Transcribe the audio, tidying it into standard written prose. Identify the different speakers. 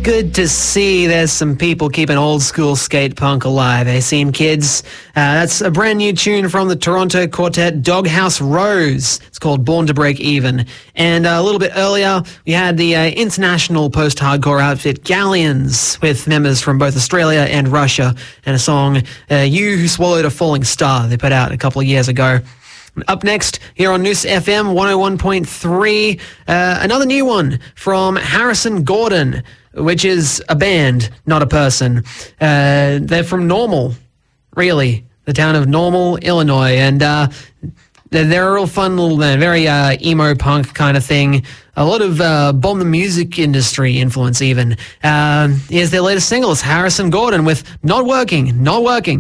Speaker 1: Good to see there's some people keeping old school skate punk alive. Hey, Scene Kids. That's a brand new tune from the Toronto quartet Doghouse Rose. It's called Born to Break Even. And a little bit earlier, we had the international post-hardcore outfit Galleons with members from both Australia and Russia, and a song, You Who Swallowed a Falling Star, they put out a couple of years ago. Up next, here on Noose FM 101.3, another new one from Harrison Gordon, which is a band, not a person. They're from Normal, really, the town of Normal, Illinois, and they're a real fun little band, very emo punk kind of thing. A lot of Bomb the Music Industry influence even. Here's their latest single, it's Harrison Gordon with Not Working, Not Working.